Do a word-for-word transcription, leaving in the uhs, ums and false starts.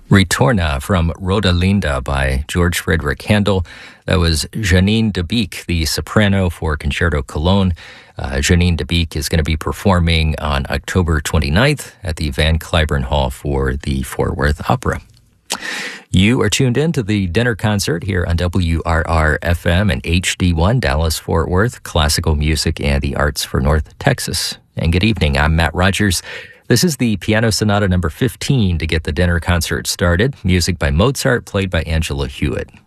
Ritorna from Rodalinda by George Frederick Handel. That was Janine de Beek, the soprano for Concerto Cologne. Uh, Janine de Beek is going to be performing on October twenty-ninth at the Van Cliburn Hall for the Fort Worth Opera. You are tuned in to the dinner concert here on W R R F M and H D one, Dallas-Fort Worth, classical music and the arts for North Texas. And good evening, I'm Matt Rogers. This is the Piano Sonata number fifteen to get the dinner concert started. Music by Mozart, played by Angela Hewitt.